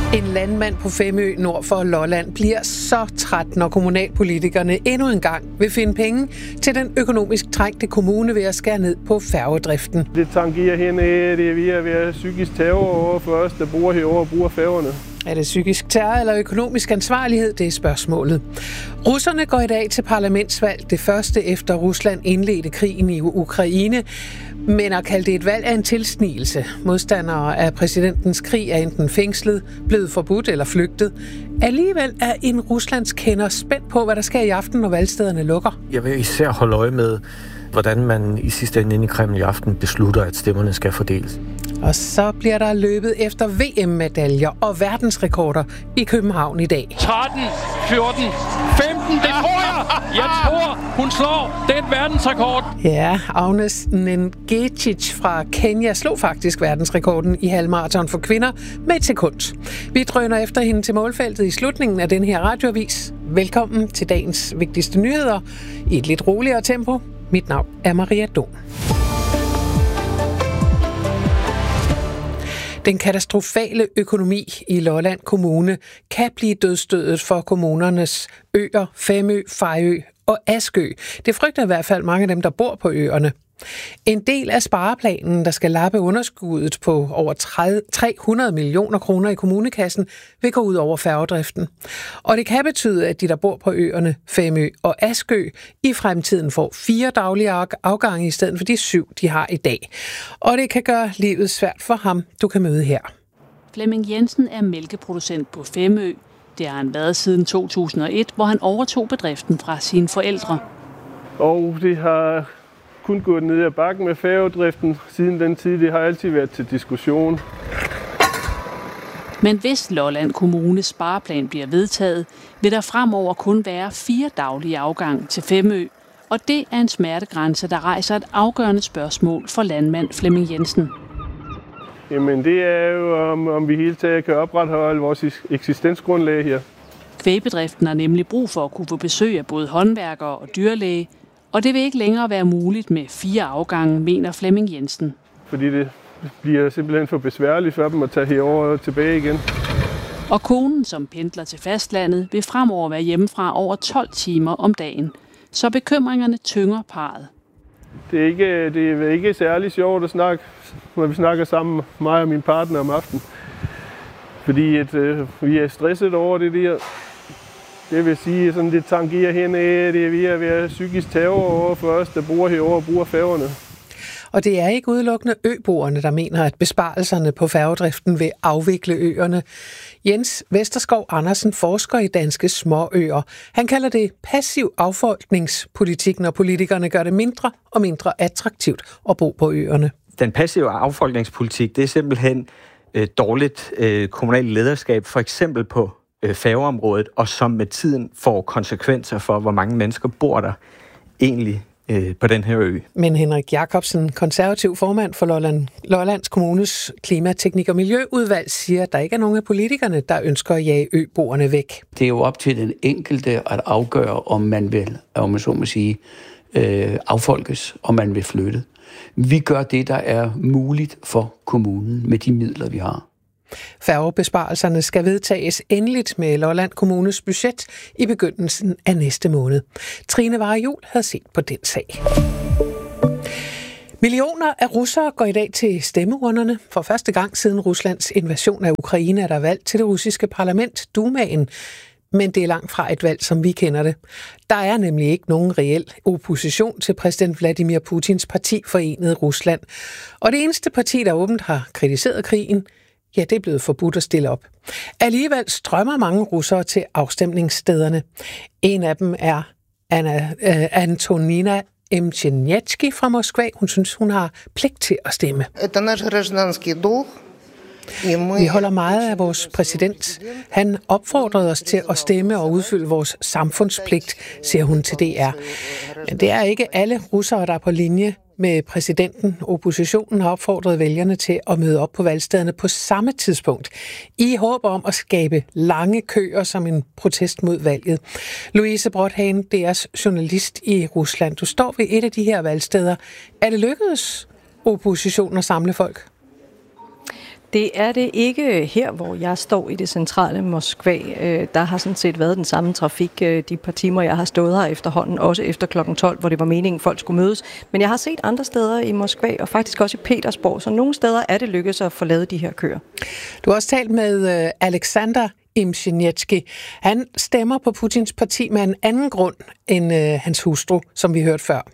En landmand på Femø nord for Lolland bliver så træt, når kommunalpolitikerne endnu en gang vil finde penge til den økonomisk trængte kommune ved at skære ned på færgedriften. Det tangerer henad, det er ved at være psykisk terror over for os, der bor herovre og bruger færgerne. Er det psykisk terror eller økonomisk ansvarlighed? Det er spørgsmålet. Russerne går i dag til parlamentsvalg, det første efter Rusland indledte krigen i Ukraine. Men at kalde det et valg er en tilsnigelse. Modstandere af præsidentens krig er enten fængslet, blevet forbudt eller flygtet. Alligevel er en Ruslands kender spændt på, hvad der sker i aften, når valgstederne lukker. Jeg vil især holde øje med, hvordan man i sidste ende inde i Kreml i aften beslutter, at stemmerne skal fordeles. Og så bliver der løbet efter VM-medaljer og verdensrekorder i København i dag. 13, 14, 15, det tror jeg! Jeg tror, hun slår den verdensrekord. Ja, Agnes Nengetic fra Kenya slog faktisk verdensrekorden i halvmarathon for kvinder med et sekund. Vi drøner efter hende til målfeltet i slutningen af den her radioavis. Velkommen til dagens vigtigste nyheder i et lidt roligere tempo. Mit navn er Maria Don. Den katastrofale økonomi i Lolland Kommune kan blive dødsstødet for kommunernes øer, Femø, Fejø og Askø. Det frygter i hvert fald mange af dem, der bor på øerne. En del af spareplanen, der skal lappe underskuddet på over 300 millioner kroner i kommunekassen, vil gå ud over færgedriften. Og det kan betyde, at de, der bor på øerne Femø og Askø, i fremtiden får 4 daglige afgange i stedet for de 7, de har i dag. Og det kan gøre livet svært for ham, du kan møde her. Flemming Jensen er mælkeproducent på Femø. Det har han været siden 2001, hvor han overtog bedriften fra sine forældre. Og det har kun gået ned ad bakken med færgedriften siden den tid. Det har altid været til diskussion. Men hvis Lolland Kommunes spareplan bliver vedtaget, vil der fremover kun være 4 daglige afgang til Femø. Og det er en smertegrænse, der rejser et afgørende spørgsmål for landmand Flemming Jensen. Jamen det er jo, om vi hele taget kan opretholde vores eksistensgrundlag her. Kvægbedriften har nemlig brug for at kunne få besøg af både håndværkere og dyrlæge. Og det vil ikke længere være muligt med 4 afgange, mener Flemming Jensen. Fordi det bliver simpelthen for besværligt for dem at tage herover og tilbage igen. Og konen, som pendler til fastlandet, vil fremover være hjemmefra over 12 timer om dagen. Så bekymringerne tynger parret. Det er ikke særlig sjovt at snakke, når vi snakker sammen, mig og min partner om aftenen. Fordi vi er stresset over det der. Det vil sige, at det tangerer henad, det er ved at være psykisk terror over for os, der bor herovre og bruger færgerne. Og det er ikke udelukkende øboerne, der mener, at besparelserne på færgedriften vil afvikle øerne. Jens Vesterskov Andersen forsker i danske småøer. Han kalder det passiv affolkningspolitik, når politikerne gør det mindre og mindre attraktivt at bo på øerne. Den passive affolkningspolitik, det er simpelthen dårligt kommunalt lederskab, for eksempel på færgeområdet, og som med tiden får konsekvenser for, hvor mange mennesker bor der egentlig på den her ø. Men Henrik Jacobsen, konservativ formand for Lollands Kommunes Klimateknik- og Miljøudvalg, siger, at der ikke er nogen af politikerne, der ønsker at jage øboerne væk. Det er jo op til den enkelte at afgøre, om man vil, om man så må sige, affolkes, om man vil flytte. Vi gør det, der er muligt for kommunen med de midler, vi har. Færgebesparelserne skal vedtages endeligt med Lolland Kommunes budget i begyndelsen af næste måned. Trine Varejul havde set på den sag. Millioner af russere går i dag til stemmeurnerne. For første gang siden Ruslands invasion af Ukraine er der valg til det russiske parlament, Dumaen. Men det er langt fra et valg, som vi kender det. Der er nemlig ikke nogen reel opposition til præsident Vladimir Putins parti Forenede Rusland. Og det eneste parti, der åbent har kritiseret krigen, ja, det er blevet forbudt at stille op. Alligevel strømmer mange russere til afstemningsstederne. En af dem er Antonina Emchenetski fra Moskva. Hun synes, hun har pligt til at stemme. Vi holder meget af vores præsident. Han opfordrede os til at stemme og udfylde vores samfundspligt, siger hun til DR. Men det er ikke alle russere, der er på linje med præsidenten. Oppositionen har opfordret vælgerne til at møde op på valgstederne på samme tidspunkt, i håb om at skabe lange køer som en protest mod valget. Louise Brodhagen, DR's journalist i Rusland. Du står ved et af de her valgsteder. Er det lykkedes oppositionen at samle folk? Det er det ikke her, hvor jeg står i det centrale Moskva. Der har sådan set været den samme trafik de par timer, jeg har stået her efterhånden, også efter klokken 12, hvor det var meningen, folk skulle mødes. Men jeg har set andre steder i Moskva, og faktisk også i Petersborg, så nogle steder er det lykkedes at få lavet de her køer. Du har også talt med Alexander Imshinetski. Han stemmer på Putins parti med en anden grund end hans hustru, som vi hørte før.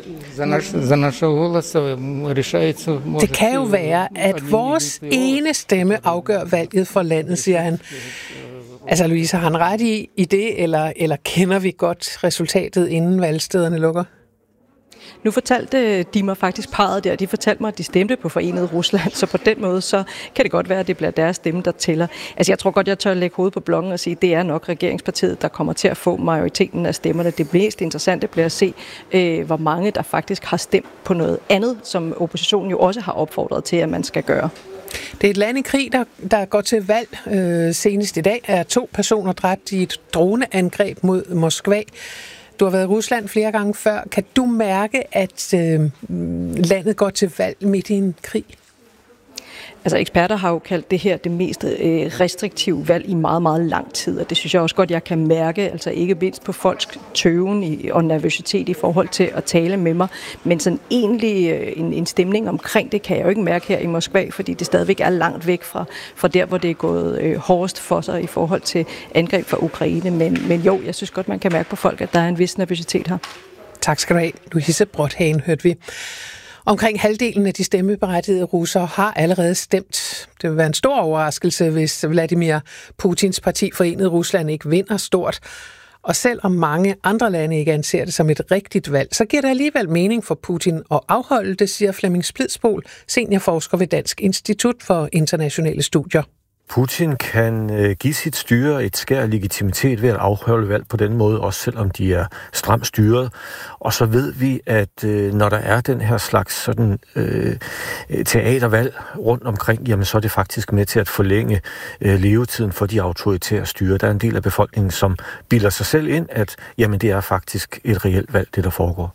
Det kan jo være, at vores ene stemme afgør valget for landet, siger han. Altså, Louise, har han ret i det, eller kender vi godt resultatet, inden valgstederne lukker? Nu fortalte de mig faktisk parret der, de fortalte mig, at de stemte på Forenet Rusland, så på den måde, så kan det godt være, at det bliver deres stemme, der tæller. Altså jeg tror godt, jeg tør lægge hovedet på blokken og sige, at det er nok regeringspartiet, der kommer til at få majoriteten af stemmerne. Det mest interessante bliver at se, hvor mange der faktisk har stemt på noget andet, som oppositionen jo også har opfordret til, at man skal gøre. Det er et land i krig, der går til valg. Senest i dag er 2 personer dræbt i et droneangreb mod Moskva. Du har været i Rusland flere gange før. Kan du mærke, at landet går til valg midt i en krig? Altså eksperter har jo kaldt det her det mest restriktive valg i meget, meget lang tid, og det synes jeg også godt, jeg kan mærke, altså ikke mindst på folks tøven og nervøsitet i forhold til at tale med mig, men sådan egentlig en stemning omkring det kan jeg jo ikke mærke her i Moskva, fordi det stadigvæk er langt væk fra der, hvor det er gået hårdest for sig i forhold til angreb fra Ukraine, men jo, jeg synes godt, man kan mærke på folk, at der er en vis nervøsitet her. Tak skal du have. Louise Brothagen hørte vi. Omkring halvdelen af de stemmeberettigede russere har allerede stemt. Det vil være en stor overraskelse, hvis Vladimir Putins parti Forenet Rusland ikke vinder stort. Og selvom mange andre lande ikke anser det som et rigtigt valg, så giver det alligevel mening for Putin at afholde det, siger Flemming Splidsbol, seniorforsker ved Dansk Institut for Internationale Studier. Putin kan give sit styre et skær legitimitet ved at afholde valg på den måde, også selvom de er stramt styret. Og så ved vi, at når der er den her slags sådan, teatervalg rundt omkring, jamen så er det faktisk med til at forlænge levetiden for de autoritære styre. Der er en del af befolkningen, som bilder sig selv ind, at jamen, det er faktisk et reelt valg, det der foregår.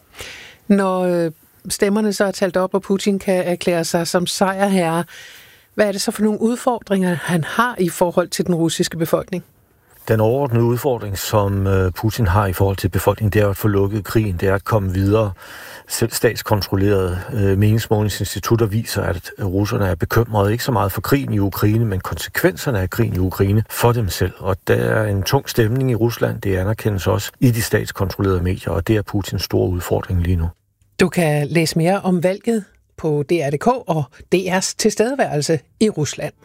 Når stemmerne så er talt op, og Putin kan erklære sig som sejrherre, hvad er det så for nogle udfordringer, han har i forhold til den russiske befolkning? Den overordnede udfordring, som Putin har i forhold til befolkningen, det er at få lukket krigen, det er at komme videre. Selv statskontrollerede meningsmålingsinstitutter viser, at russerne er bekymrede ikke så meget for krigen i Ukraine, men konsekvenserne af krigen i Ukraine for dem selv. Og der er en tung stemning i Rusland, det anerkendes også i de statskontrollerede medier, og det er Putins store udfordring lige nu. Du kan læse mere om valget på DR.dk og DR's tilstedeværelse i Rusland.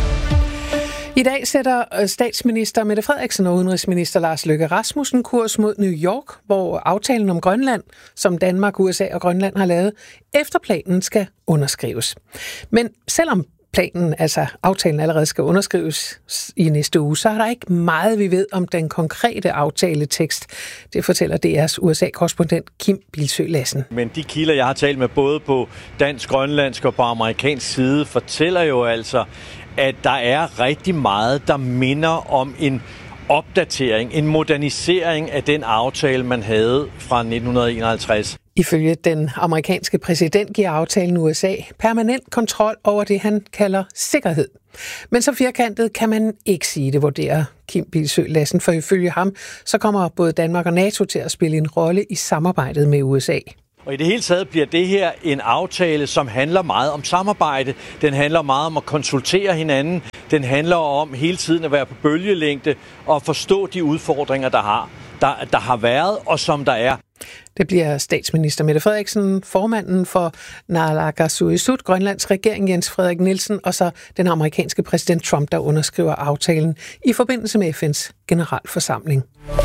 I dag sætter statsminister Mette Frederiksen og udenrigsminister Lars Løkke Rasmussen kurs mod New York, hvor aftalen om Grønland, som Danmark, USA og Grønland har lavet, efter planen skal underskrives. Men selvom planen, altså aftalen allerede skal underskrives i næste uge, så er der ikke meget, vi ved om den konkrete aftaletekst. Det fortæller DR's USA-korrespondent Kim Bilsøe Lassen. Men de kilder, jeg har talt med både på dansk, grønlandsk og på amerikansk side, fortæller jo altså, at der er rigtig meget, der minder om en opdatering, en modernisering af den aftale, man havde fra 1951. Ifølge den amerikanske præsident giver aftalen USA permanent kontrol over det, han kalder sikkerhed. Men så firkantet kan man ikke sige det, vurderer Kim Bilsøe Lassen, for ifølge ham, så kommer både Danmark og NATO til at spille en rolle i samarbejdet med USA. Og i det hele taget bliver det her en aftale, som handler meget om samarbejde. Den handler meget om at konsultere hinanden. Den handler om hele tiden at være på bølgelængde og forstå de udfordringer, der har været og som der er. Det bliver statsminister Mette Frederiksen, formanden for Naalakkersuisut, Grønlands regering Jens Frederik Nielsen, og så den amerikanske præsident Trump, der underskriver aftalen i forbindelse med FN's generalforsamling.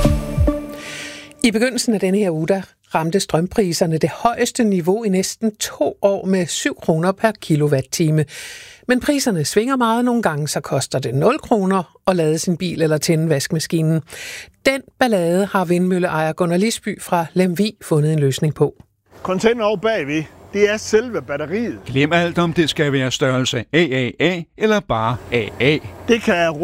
I begyndelsen af denne her uge, der ramte strømpriserne det højeste niveau i næsten 2 år med 7 kroner per kilowatt-time. Men priserne svinger meget. Nogle gange så koster det 0 kroner at lade sin bil eller tænde vaskemaskinen. Den ballade har vindmølleejer Gunnar Lisby fra Lemvig fundet en løsning på. Container over bagved, det er selve batteriet. Glem alt om det skal være størrelse AAA eller bare AA. Det kan rumme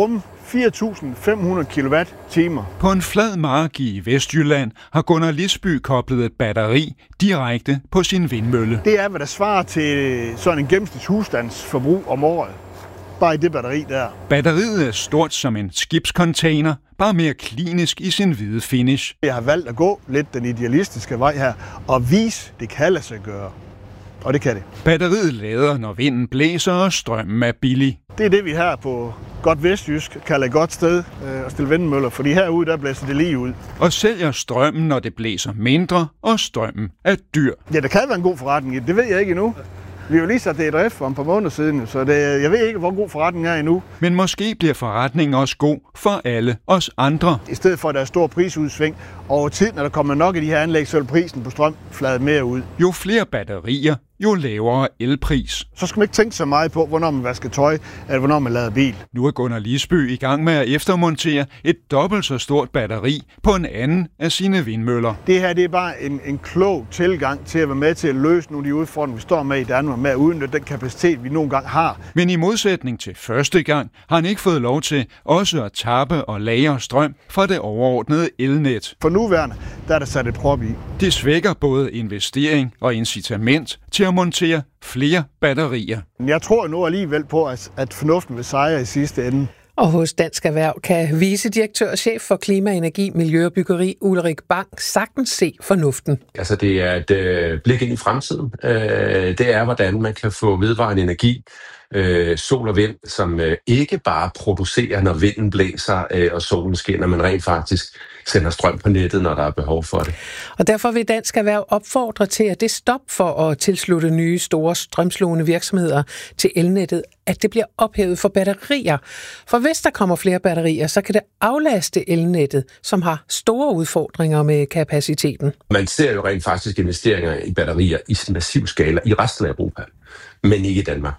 4.500 kWh. På en flad mark i Vestjylland har Gunnar Lisby koblet et batteri direkte på sin vindmølle. Det er, hvad der svarer til sådan en gennemsnits husstandsforbrug om året. Bare i det batteri der. Batteriet er stort som en skibscontainer, bare mere klinisk i sin hvide finish. Jeg har valgt at gå lidt den idealistiske vej her og vise, det kan lade sig gøre. Og det kan det. Batteriet lader, når vinden blæser og strømmen er billig. Det er det, vi her på godt vestjysk kalder et godt sted at stille vindmøller, fordi herude der blæser det lige ud. Og sælger strømmen, når det blæser mindre, og strømmen er dyr. Ja, der kan være en god forretning i det. Det ved jeg ikke endnu. Vi har jo lige sat det i drift for et par måneder siden, så jeg ved ikke, hvor god forretningen er endnu. Men måske bliver forretningen også god for alle os andre. I stedet for, at der er stor prisudsving over tid, når der kommer nok af de her anlæg, så vil prisen på strøm flade mere ud. Jo flere batterier, jo lavere elpris. Så skal man ikke tænke så meget på, hvornår man vasker tøj, eller hvornår man lader bil. Nu er Gunnar Lisby i gang med at eftermontere et dobbelt så stort batteri på en anden af sine vindmøller. Det her det er bare en klog tilgang til at være med til at løse nogle af de udfordringer, vi står med i Danmark, med at udnytte den kapacitet, vi nogle gange har. Men i modsætning til første gang, har han ikke fået lov til også at tappe og lagre strøm fra det overordnede elnet. For nuværende, der er der sat et prop i. Det svækker både investering og incitament til at montere flere batterier. Jeg tror nu alligevel på, at fornuften vil sejre i sidste ende. Og hos Dansk Erhverv kan vicedirektør og chef for klima, energi, miljø og byggeri Ulrik Bang sagtens se fornuften. Altså det er et blik ind i fremtiden. Det er, hvordan man kan få vedvarende energi, sol og vind, som ikke bare producerer, når vinden blæser og solen skinner, men rent faktisk sender strøm på nettet, når der er behov for det. Og derfor vil Dansk Erhverv opfordre til, at det stop for at tilslutte nye store strømslugende virksomheder til elnettet, at det bliver ophævet for batterier. For hvis der kommer flere batterier, så kan det aflaste elnettet, som har store udfordringer med kapaciteten. Man ser jo rent faktisk investeringer i batterier i massiv skala i resten af Europa, men ikke i Danmark.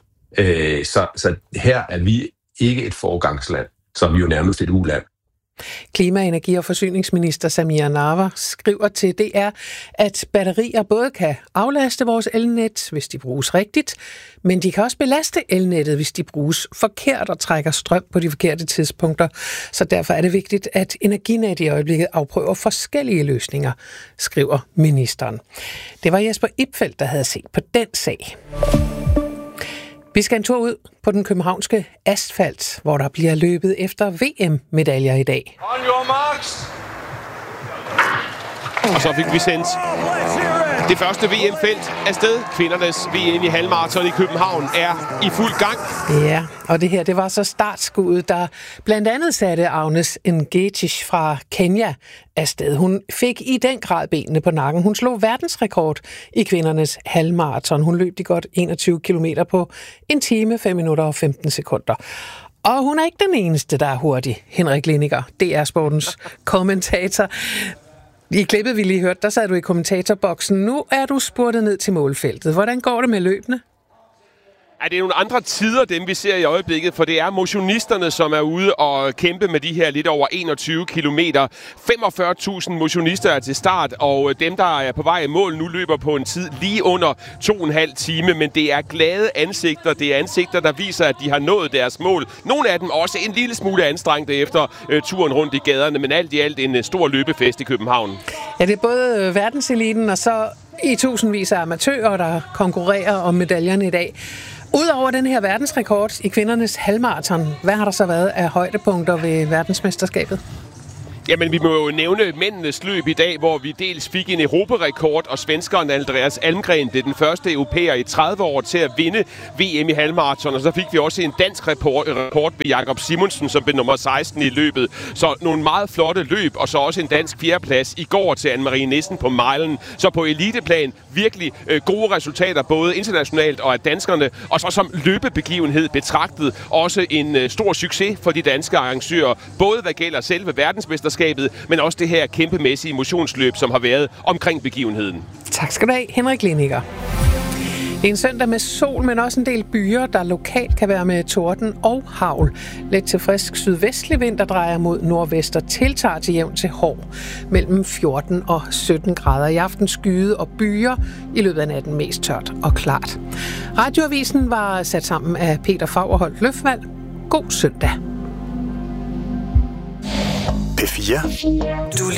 Så her er vi ikke et foregangsland, så er vi jo nærmest et uland. Klima-, energi- og forsyningsminister Samir Nawa skriver til DR, at batterier både kan aflaste vores elnet, hvis de bruges rigtigt, men de kan også belaste elnettet, hvis de bruges forkert og trækker strøm på de forkerte tidspunkter. Så derfor er det vigtigt, at Energinet i øjeblikket afprøver forskellige løsninger, skriver ministeren. Det var Jesper Ipfeldt, der havde set på den sag. Vi skal en tur ud på den københavnske asfalt, hvor der bliver løbet efter VM-medaljer i dag. On your marks. Og så fik vi sendt det første VM-felt afsted. Kvindernes VM i halvmarathon i København er i fuld gang. Ja, og det her, det var så startskuddet, der blandt andet satte Agnes Ngetich fra Kenya afsted. Hun fik i den grad benene på nakken. Hun slog verdensrekord i kvindernes halvmarathon. Hun løb de godt 21 kilometer på 1 time, 5 minutter og 15 sekunder. Og hun er ikke den eneste, der er hurtig. Henrik Liniger, DR Sportens kommentator. I klippet, vi lige hørte, der sad du i kommentatorboksen. Nu er du spurtet ned til målfeltet. Hvordan går det med løbene? Ja, det er nogle andre tider, dem vi ser i øjeblikket, for det er motionisterne, som er ude og kæmpe med de her lidt over 21 kilometer. 45.000 motionister er til start, og dem, der er på vej i mål nu, løber på en tid lige under 2,5 time. Men det er glade ansigter. Det er ansigter, der viser, at de har nået deres mål. Nogle af dem også en lille smule anstrengte efter turen rundt i gaderne, men alt i alt en stor løbefest i København. Ja, det er både verdenseliten og så i tusindvis af amatører, der konkurrerer om medaljerne i dag. Udover den her verdensrekord i kvindernes halvmarathon, hvad har der så været af højdepunkter ved verdensmesterskabet? Jamen, vi må jo nævne mændenes løb i dag, hvor vi dels fik en europarekord, og svenskeren Andreas Almgren, det er den første europæer i 30 år til at vinde VM i halvmarathon, og så fik vi også en dansk report ved Jakob Simonsen, som blev nummer 16 i løbet. Så nogle meget flotte løb, og så også en dansk fjerdeplads i går til Anne-Marie Nissen på milen. Så på eliteplan virkelig gode resultater, både internationalt og af danskerne, og så som løbebegivenhed betragtet også en stor succes for de danske arrangører, både hvad gælder selve verdensmesterskabet, men også det her kæmpemæssige motionsløb, som har været omkring begivenheden. Tak skal du have, Henrik Liniger. Det er en søndag med sol, men også en del byer, der lokalt kan være med torden og hagl. Let til frisk sydvestlig vind, der drejer mod nordvest og tiltager til jævn til hård. Mellem 14 og 17 grader i aften, skyde og byer. I løbet af natten mest tørt og klart. Radioavisen var sat sammen af Peter Fagerholt Løfvald. God søndag. P4. Du